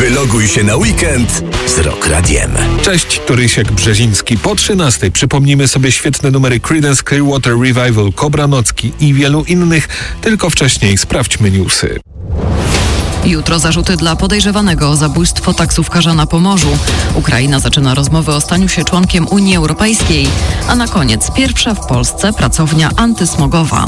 Wyloguj się na weekend z Rock Radiem. Cześć, tu Rysiek Brzeziński. Po 13 przypomnimy sobie świetne numery Creedence Clearwater Revival, Kobra Nocki i wielu innych, tylko wcześniej sprawdźmy newsy. Jutro zarzuty dla podejrzewanego o zabójstwo taksówkarza na Pomorzu. Ukraina zaczyna rozmowy o staniu się członkiem Unii Europejskiej. A na koniec pierwsza w Polsce pracownia antysmogowa.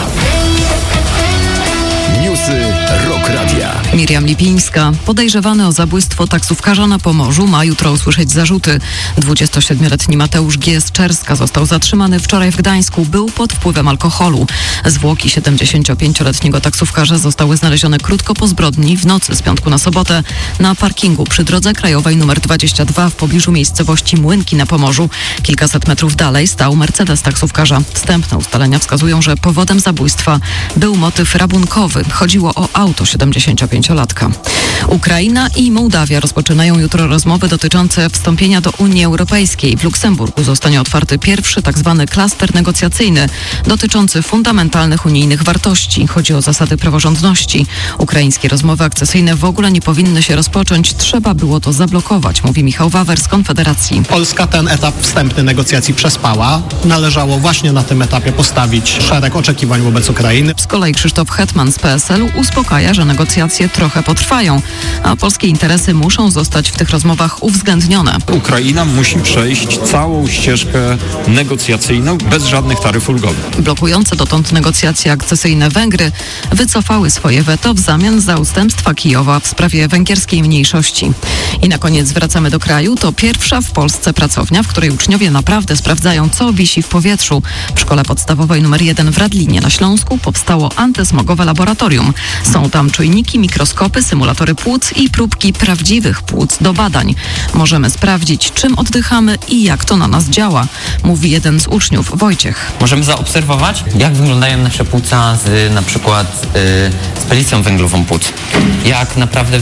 Newsy Rock Radia. Miriam Lipińska. Podejrzewany o zabójstwo taksówkarza na Pomorzu ma jutro usłyszeć zarzuty. 27-letni Mateusz G. z Czerska został zatrzymany wczoraj w Gdańsku. Był pod wpływem alkoholu. Zwłoki 75-letniego taksówkarza zostały znalezione krótko po zbrodni w nocy z piątku na sobotę na parkingu przy drodze krajowej nr 22 w pobliżu miejscowości Młynki na Pomorzu. Kilkaset metrów dalej stał Mercedes taksówkarza. Wstępne ustalenia wskazują, że powodem zabójstwa był motyw rabunkowy. Chodziło o auto 75-latka. Ukraina i Mołdawia rozpoczynają jutro rozmowy dotyczące wstąpienia do Unii Europejskiej. W Luksemburgu zostanie otwarty pierwszy tzw. klaster negocjacyjny dotyczący fundamentalnych unijnych wartości. Chodzi o zasady praworządności. Ukraińskie rozmowy akcesyjne w ogóle nie powinny się rozpocząć. Trzeba było to zablokować, mówi Michał Wawer z Konfederacji. Polska ten etap wstępny negocjacji przespała. Należało właśnie na tym etapie postawić szereg oczekiwań wobec Ukrainy. Z kolei Krzysztof Hetman z PSL-u uspokaja, że negocjacje trochę potrwają, a polskie interesy muszą zostać w tych rozmowach uwzględnione. Ukraina musi przejść całą ścieżkę negocjacyjną bez żadnych taryf ulgowych. Blokujące dotąd negocjacje akcesyjne Węgry wycofały swoje weto w zamian za ustępstwa Kijowa w sprawie węgierskiej mniejszości. I na koniec wracamy do kraju. To pierwsza w Polsce pracownia, w której uczniowie naprawdę sprawdzają, co wisi w powietrzu. W szkole podstawowej nr 1 w Radlinie na Śląsku powstało antysmogowe laboratorium. Są tam czujniki, mikroskopy, symulatory płuc i próbki prawdziwych płuc do badań. Możemy sprawdzić, czym oddychamy i jak to na nas działa, mówi jeden z uczniów, Wojciech. Możemy zaobserwować, jak wyglądają nasze płuca z na przykład z pelicją węglową płuc. Jak naprawdę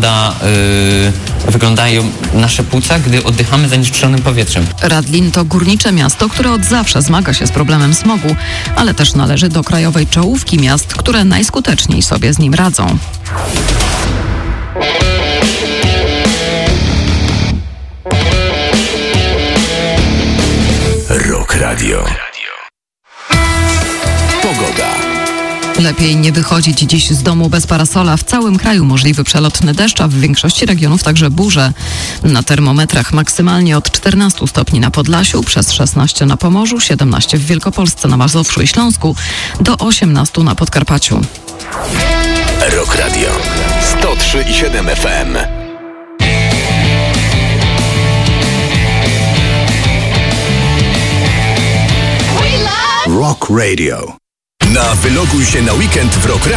wyglądają nasze płuca, gdy oddychamy zanieczyszczonym powietrzem. Radlin to górnicze miasto, które od zawsze zmaga się z problemem smogu, ale też należy do krajowej czołówki miast, które najskuteczniej sobie z nim radzą. Rock Radio. Pogoda. Lepiej nie wychodzić dziś z domu bez parasola. W całym kraju możliwy przelotny deszcz, a w większości regionów także burze. Na termometrach maksymalnie od 14 stopni na Podlasiu, przez 16 na Pomorzu, 17 w Wielkopolsce, na Mazowszu i Śląsku, do 18 na Podkarpaciu. Rock Radio 103,7 FM. Rock Radio. Na Wyloguj się na weekend w Rock Radio.